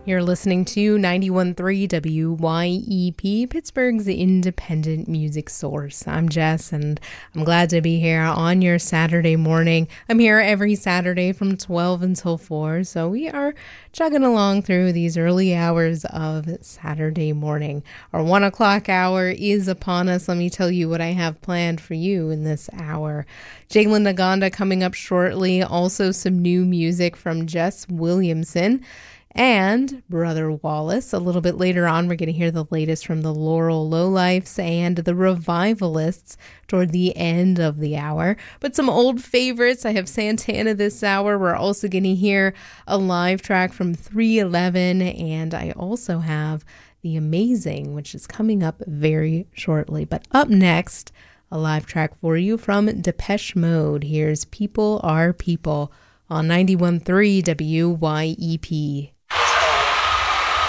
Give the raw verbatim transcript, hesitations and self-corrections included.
You're listening to ninety-one point three W Y E P, Pittsburgh's independent music source. I'm Jess, and I'm glad to be here on your Saturday morning. I'm here every Saturday from twelve until four, so we are chugging along through these early hours of Saturday morning. Our one o'clock hour is upon us. Let me tell you what I have planned for you in this hour. Jalen Naganda coming up shortly. Also some new music from Jess Williamson and Brother Wallace. A little bit later on, we're going to hear the latest from the Laurel Lowlifes and the Revivalists toward the end of the hour. But some old favorites. I have Santana this hour. We're also going to hear a live track from three eleven, and I also have The Amazing, which is coming up very shortly. But up next, a live track for you from Depeche Mode. Here's People Are People on ninety-one point three W Y E P.